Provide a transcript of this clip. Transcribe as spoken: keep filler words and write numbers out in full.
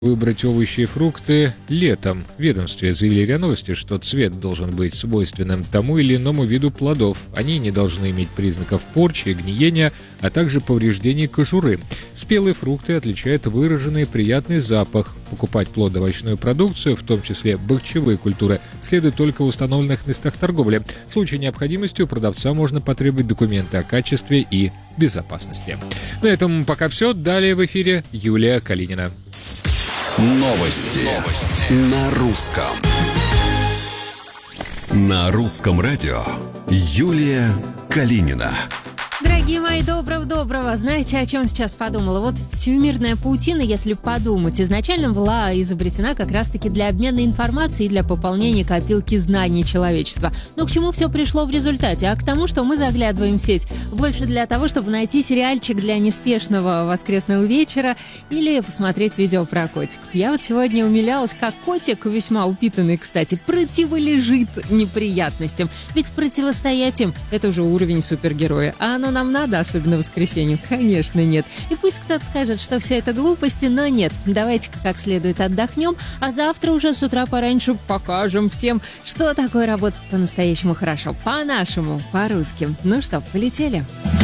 Выбрать овощи и фрукты летом. В ведомстве заявили РИА Новости, что цвет должен быть свойственным тому или иному виду плодов. Они не должны иметь признаков порчи, гниения, а также повреждений кожуры. Спелые фрукты отличают выраженный приятный запах. Покупать плодоовощную продукцию, в том числе бахчевые культуры, следует только в установленных местах торговли. В случае необходимости у продавца можно потребовать документы о качестве и безопасности. На этом пока все. Далее в эфире Юлия Калинина. Новости. Новости на русском. На русском радио Юлия Калинина. Дорогие мои, доброго-доброго. Знаете, о чем сейчас подумала? Вот всемирная паутина, если подумать, изначально была изобретена как раз-таки для обмена информацией и для пополнения копилки знаний человечества. Но к чему все пришло в результате? А к тому, что мы заглядываем в сеть больше для того, чтобы найти сериальчик для неспешного воскресного вечера или посмотреть видео про котиков. Я вот сегодня умилялась, как котик, весьма упитанный, кстати, противолежит неприятностям. Ведь противостоять им – это уже уровень супергероя. А оно нам надо, особенно в воскресенье? Конечно, нет. И пусть кто-то скажет, что все это глупости, но нет. Давайте-ка как следует отдохнем, а завтра уже с утра пораньше покажем всем, что такое работать по-настоящему хорошо. По-нашему, по-русски. Ну что, полетели?